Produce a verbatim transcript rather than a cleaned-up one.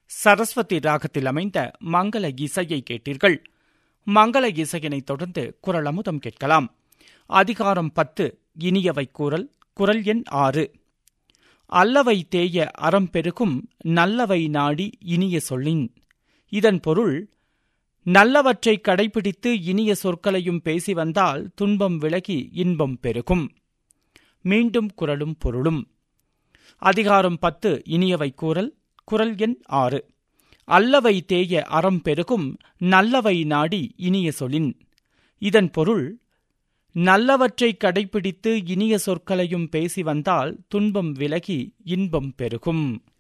சரஸ்வதி ராகத்தில் அமைந்த மங்கள இசையை கேட்டீர்கள். மங்கள இசையினைத் தொடர்ந்து குரல் அமுதம் கேட்கலாம். அதிகாரம் பத்து. இனியவை கூறல். குரல் எண் ஆறு. அல்லவை தேய அறம் பெருகும் நல்லவை நாடி இனிய சொல்லின். இதன் பொருள், நல்லவற்றை கடைபிடித்து இனிய சொற்களையும் பேசி வந்தால் துன்பம் விலகி இன்பம் பெருகும். மீண்டும் குரலும் பொருளும். அதிகாரம் பத்து. இனியவை கூறல். குரல் எண் ஆறு. அல்லவை தேய அறம் பெருகும் நல்லவை நாடி இனிய சொலின். இதன் பொருள், நல்லவற்றை கடைபிடித்து இனிய சொற்களையும் பேசி வந்தால் துன்பம் விலகி இன்பம் பெருகும்.